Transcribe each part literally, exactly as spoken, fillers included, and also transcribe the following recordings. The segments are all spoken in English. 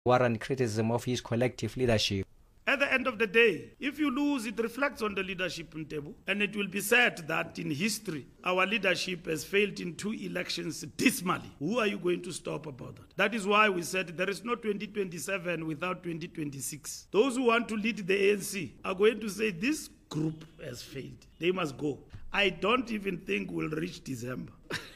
warrant criticism of his collective leadership. At the end of the day, if you lose, it reflects on the leadership in Ntebo, and it will be said that in history, our leadership has failed in two elections dismally. Who are you going to stop about that? That is why we said there is no twenty twenty-seven without twenty twenty-six. Those who want to lead the A N C are going to say this group has failed. They must go. I don't even think we'll reach December.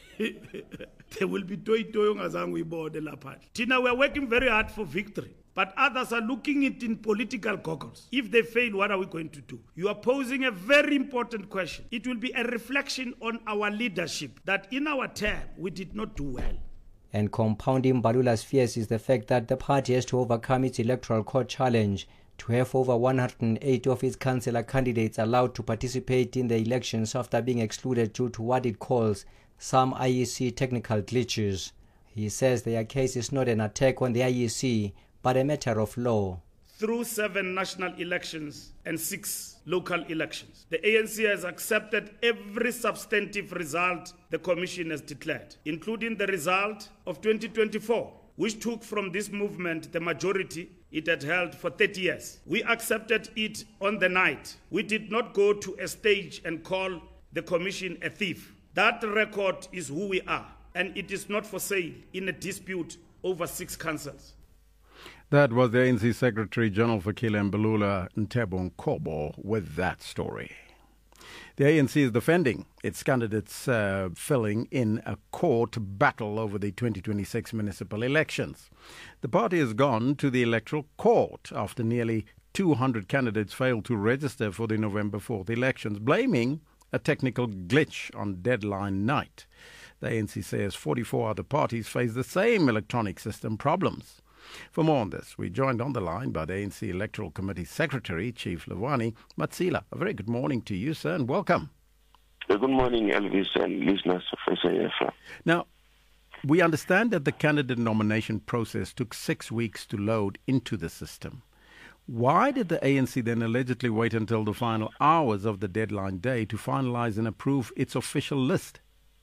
There will be toy toy ngazange uyibone lapha. Tina, we are working very hard for victory. But others are looking at it in political goggles. If they fail, what are we going to do? You are posing a very important question. It will be a reflection on our leadership that in our term, we did not do well. And compounding Mbalula's fears is the fact that the party has to overcome its electoral court challenge to have over one hundred eighty of its councillor candidates allowed to participate in the elections after being excluded due to what it calls some I E C technical glitches. He says their case is not an attack on the I E C, but a matter of law. Through seven national elections and six local elections, the A N C has accepted every substantive result the Commission has declared, including the result of twenty twenty-four, which took from this movement the majority it had held for thirty years. We accepted it on the night. We did not go to a stage and call the Commission a thief. That record is who we are, and it is not for sale in a dispute over six councils. That was the A N C Secretary General Fikile Mbalula Ntebo Nkobo with that story. The A N C is defending its candidates uh, filling in a court battle over the twenty twenty-six municipal elections. The party has gone to the electoral court after nearly two hundred candidates failed to register for the November fourth elections, blaming a technical glitch on deadline night. The A N C says forty-four other parties face the same electronic system problems. For more on this, we joined on the line by the A N C Electoral Committee Secretary, Chief Lwani Matsila. A very good morning to you, sir, and welcome. Good morning, Elvis, and listeners of S A F. Now, we understand that the candidate nomination process took six weeks to load into the system. Why did the A N C then allegedly wait until the final hours of the deadline day to finalize and approve its official list?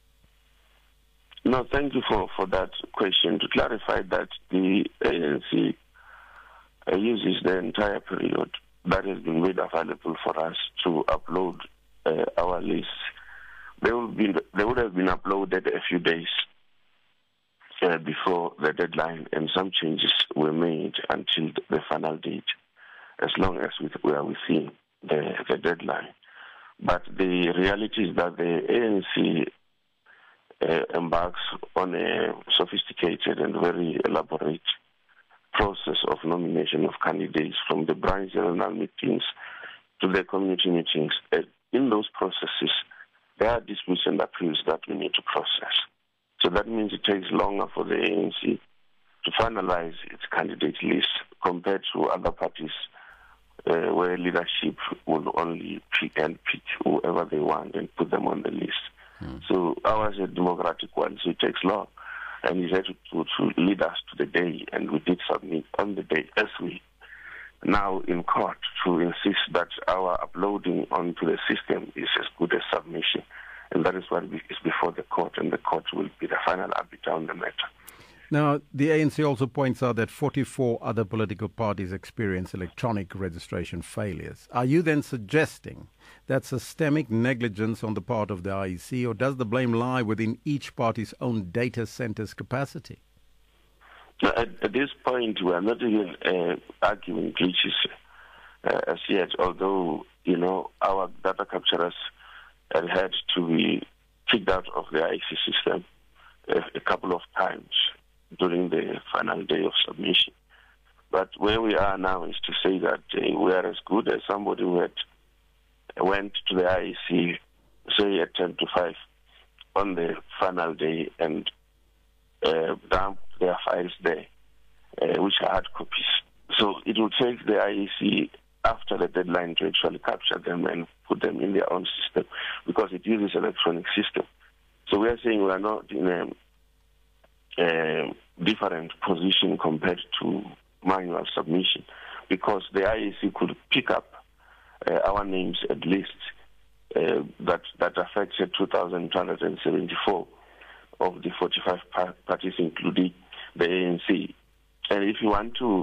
No, thank you for, for that question. To clarify that the A N C uh, uses the entire period that has been made available for us to upload uh, our list. They would, be, they would have been uploaded a few days uh, before the deadline, and some changes were made until the final date, as long as we, we are within the, the deadline. But the reality is that the A N C Uh, embarks on a sophisticated and very elaborate process of nomination of candidates, from the branch general meetings to the community meetings. Uh, in those processes, there are disputes and appeals that we need to process. So that means it takes longer for the A N C to finalize its candidate list compared to other parties uh, where leadership will only pick and pick whoever they want and put them on the list. So ours is a democratic one, so it takes long. And he's had to, to, to lead us to the day, and we did submit on the day, as we now in court to insist that our uploading onto the system is as good as submission. And that is what is before the court, and the court will be the final arbiter on the matter. Now, the A N C also points out that forty-four other political parties experience electronic registration failures. Are you then suggesting that systemic negligence on the part of the I E C, or does the blame lie within each party's own data center's capacity? At, at this point, we are not even uh, arguing glitches uh, as yet, although, you know, our data capturers have had to be kicked out of the I E C system a, a couple of times during the final day of submission. But where we are now is to say that uh, we are as good as somebody who had went to the I E C, say at ten to five on the final day, and uh, dumped their files there, uh, which are hard copies. So it will take the I E C after the deadline to actually capture them and put them in their own system, because it uses electronic system. So we are saying we are not in a Uh, different position compared to manual submission, because the I E C could pick up uh, our names at least uh, that that affected two thousand two hundred seventy-four of the forty-five par- parties, including the A N C, And if you want to